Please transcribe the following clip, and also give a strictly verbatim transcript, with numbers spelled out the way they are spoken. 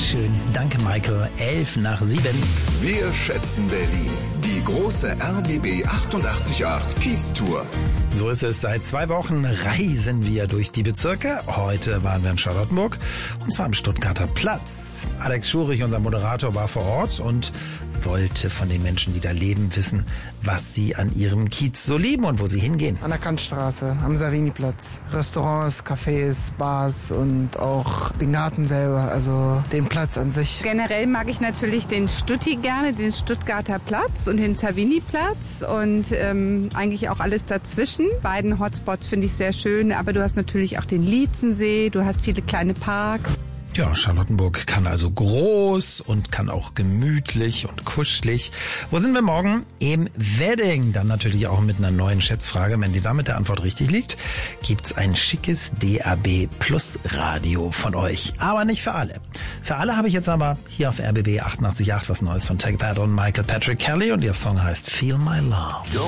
Dankeschön. Danke, Michael. Elf nach sieben. Wir schätzen Berlin. Die große R B B achtundachtzig Komma acht Kiez-Tour. So ist es. Seit zwei Wochen reisen wir durch die Bezirke. Heute waren wir in Charlottenburg und zwar am Stuttgarter Platz. Alex Schurich, unser Moderator, war vor Ort und wollte von den Menschen, die da leben, wissen, was sie an ihrem Kiez so lieben und wo sie hingehen. An der Kantstraße, am Savini-Platz. Restaurants, Cafés, Bars und auch den Garten selber, also den Platz an sich. Generell mag ich natürlich den Stutti gerne, den Stuttgarter Platz und den Savini-Platz und ähm, eigentlich auch alles dazwischen. Beiden Hotspots finde ich sehr schön, aber du hast natürlich auch den Lietzensee, du hast viele kleine Parks. Ja, Charlottenburg kann also groß und kann auch gemütlich und kuschelig. Wo sind wir morgen? Im Wedding. Dann natürlich auch mit einer neuen Schätzfrage. Wenn die da mit der Antwort richtig liegt, gibt's ein schickes D A B Plus Radio von euch. Aber nicht für alle. Für alle habe ich jetzt aber hier auf R B B achtundachtzig Komma acht was Neues von Take That und Michael Patrick Kelly und ihr Song heißt Feel My Love.